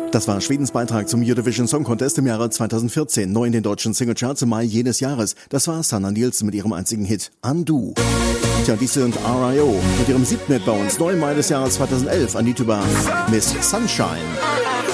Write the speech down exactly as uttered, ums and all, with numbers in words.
Das war Schwedens Beitrag zum Eurovision Song Contest im Jahre zweitausendvierzehn, neu in den deutschen Singlecharts im Mai jenes Jahres. Das war Sanna Nielsen mit ihrem einzigen Hit Undo. Tja, dies sind R I O mit ihrem siebten Hit bei uns, neu im Mai des Jahres zweitausendelf, an die Tuba Miss Sunshine.